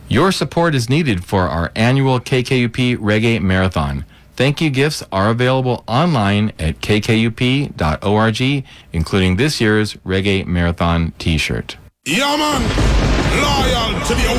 Your support is needed for our annual KKUP Reggae Marathon. Thank you gifts are available online at kkup.org, including this year's Reggae Marathon t-shirt. Yeah, man. Loyal to the